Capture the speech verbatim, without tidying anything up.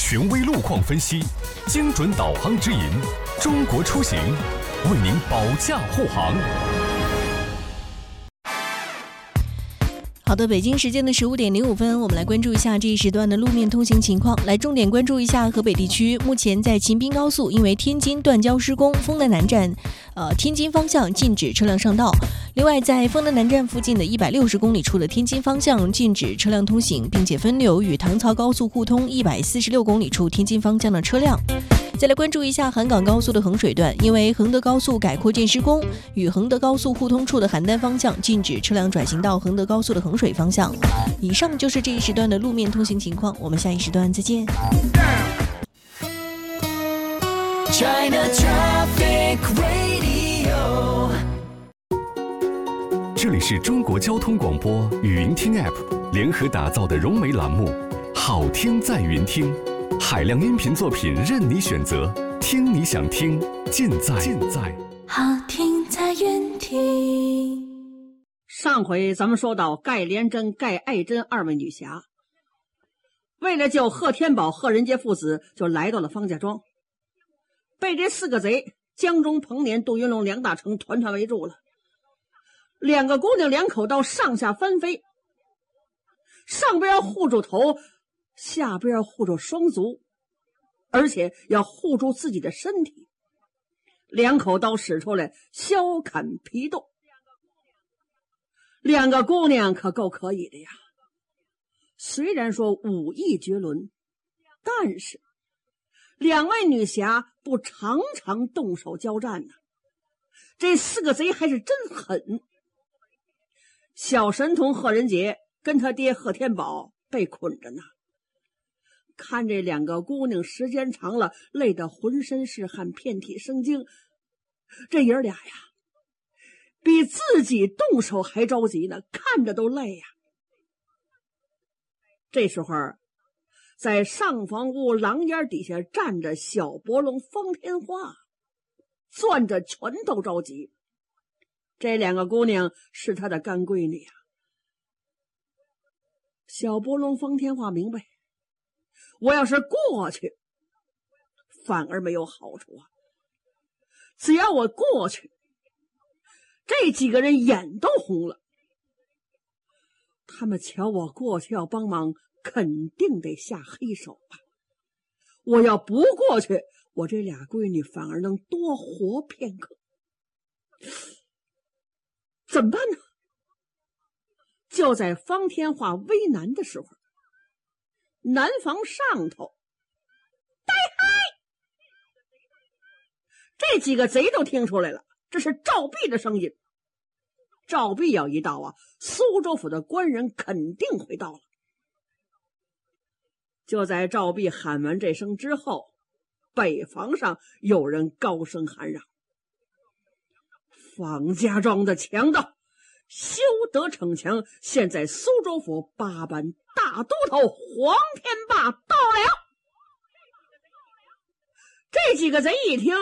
权威路况分析，精准导航指引，中国出行为您保驾护航。 好的，北京时间的十五点零五分，我们来关注一下这一时段的路面通行情况。来重点关注一下河北地区，目前在秦滨高速因为天津段交施工，丰德南站呃天津方向禁止车辆上道。另外，在丰德南站附近的一百六十公里处的天津方向禁止车辆通行，并且分流与唐曹高速互通一百四十六公里处天津方向的车辆。再来关注一下韩港高速的衡水段，因为衡德高速改扩建施工，与衡德高速互通处的邯郸方向禁止车辆转行到衡德高速的衡水方向。以上就是这一时段的路面通行情况，我们下一时段再见。 China Traffic Radio， 这里是中国交通广播语音听 App 联合打造的融媒栏目，好听在云听。海量音频作品任你选择，听你想听，尽在尽在好听在云听。 上回咱们说到盖连珍、盖爱珍二位女侠，为了救贺天宝、贺仁杰父子，就来到了方家庄，被这四个贼江中、彭年、杜云龙两大城团团围住了。两个姑娘两口刀上下翻飞，上边要护住头，下边要护住双足，而且要护住自己的身体。两口刀使出来，削砍皮斗。两个姑娘可够可以的呀，虽然说武艺绝伦，但是两位女侠不常常动手交战呢。这四个贼还是真狠。小神童贺仁杰跟他爹贺天宝被捆着呢，看这两个姑娘时间长了，累得浑身是汗，遍体生津。这爷俩呀，比自己动手还着急呢，看着都累呀。这时候，在上房屋廊檐底下站着小伯龙方天画，攥着拳头着急。这两个姑娘是他的干闺女呀。小伯龙方天画明白，我要是过去，反而没有好处啊。只要我过去，这几个人眼都红了。他们瞧我过去要帮忙，肯定得下黑手啊。我要不过去，我这俩闺女反而能多活片刻。怎么办呢？就在方天画为难的时候，南房上头，呆嗨！这几个贼都听出来了，这是赵壁的声音。赵壁要一到啊，苏州府的官人肯定会到了。就在赵壁喊完这声之后，北房上有人高声喊嚷：方家庄的强盗修得逞强，现在苏州府八班大都头黄天霸到了。这几个贼一听，